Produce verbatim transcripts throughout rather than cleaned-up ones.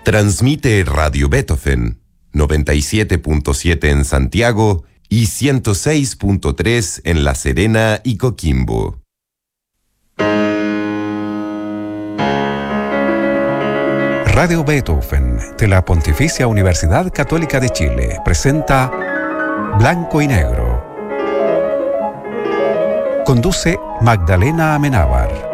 Transmite Radio Beethoven, noventa y siete punto siete en Santiago y ciento seis punto tres en La Serena y Coquimbo. Radio Beethoven de la Pontificia Universidad Católica de Chile presenta Blanco y Negro. Conduce Magdalena Amenábar.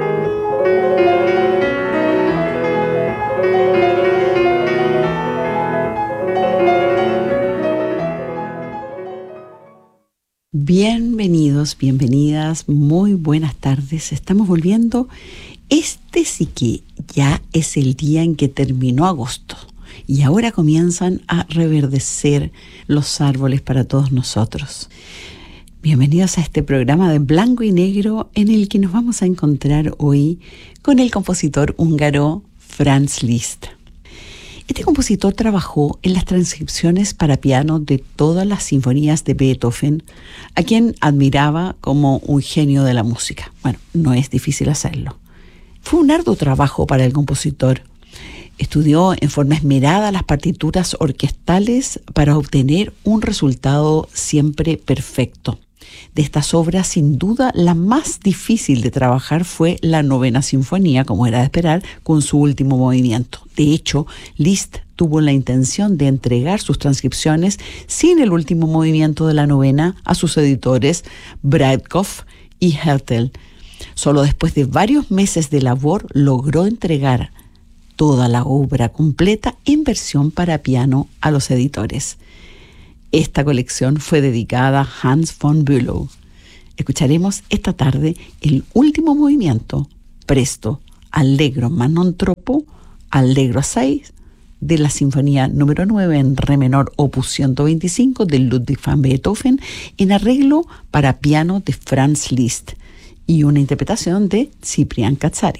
Bienvenidos, bienvenidas, muy buenas tardes. Estamos volviendo. Este sí que ya es el día en que terminó agosto y ahora comienzan a reverdecer los árboles para todos nosotros. Bienvenidos a este programa de Blanco y Negro en el que nos vamos a encontrar hoy con el compositor húngaro Franz Liszt. Este compositor trabajó en las transcripciones para piano de todas las sinfonías de Beethoven, a quien admiraba como un genio de la música. Bueno, no es difícil hacerlo. Fue un arduo trabajo para el compositor. Estudió en forma esmerada las partituras orquestales para obtener un resultado siempre perfecto. De estas obras, sin duda, la más difícil de trabajar fue la Novena Sinfonía, como era de esperar, con su último movimiento. De hecho, Liszt tuvo la intención de entregar sus transcripciones sin el último movimiento de la novena a sus editores Breitkopf y Hertel. Solo después de varios meses de labor logró entregar toda la obra completa en versión para piano a los editores. Esta colección fue dedicada a Hans von Bülow. Escucharemos esta tarde el último movimiento, presto, allegro ma non troppo, allegro assai, de la Sinfonía número nueve en re menor opus ciento veinticinco de Ludwig van Beethoven, en arreglo para piano de Franz Liszt y una interpretación de Ciprián Cazzari.